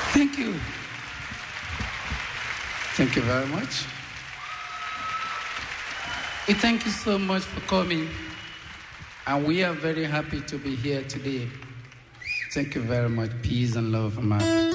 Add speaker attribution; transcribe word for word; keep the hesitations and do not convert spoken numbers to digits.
Speaker 1: Thank you. Thank you very much. We thank you so much for coming. And we are very happy to be here today. Thank you very much. Peace and love from us.